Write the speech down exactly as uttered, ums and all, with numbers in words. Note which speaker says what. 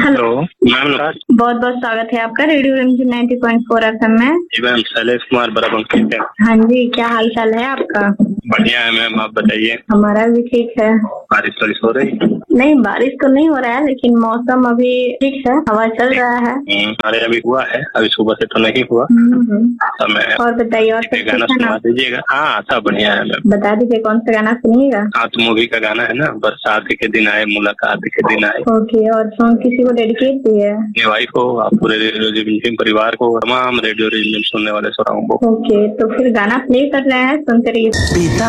Speaker 1: Hello ma'am, नमस्कार।
Speaker 2: बहुत बहुत स्वागत है आपका रेडियो रिमझिम नाइंटी पॉइंट फोर एफएम में।
Speaker 1: जी मैम, शैलेश कुमार बराबंकी से।
Speaker 2: हाँ जी, क्या हाल चाल है आपका?
Speaker 1: बढ़िया है मैम, आप बताइए।
Speaker 2: हमारा भी ठीक है।
Speaker 1: बारिश वारिश हो रही?
Speaker 2: नहीं, बारिश तो नहीं हो रहा है, लेकिन मौसम अभी ठीक है, हवा चल रहा है।
Speaker 1: अरे अभी हुआ है, अभी सुबह से तो नहीं हुआ।
Speaker 2: तो
Speaker 1: मैं
Speaker 2: और बताइए, और सब
Speaker 1: गाना
Speaker 2: ठीक है
Speaker 1: सुना
Speaker 2: ना?
Speaker 1: दीजिएगा। हाँ सब बढ़िया है मैम।
Speaker 2: बता दीजिए कौन सा गाना सुनिएगा।
Speaker 1: हाँ तो मूवी का गाना है ना, बरसात के दिन आए मुलाकात के दिन आए।
Speaker 2: ओके, और सॉन्ग किसी को डेडिकेट भी है?
Speaker 1: अपनी वाइफ को, आप पूरे रेडियो रिमझिम परिवार को, तमाम रेडियो रिमझिम सुनने वाले श्रोताओं को।
Speaker 2: ओके, तो फिर गाना प्ले कर रहे हैं, सुनते रहिए।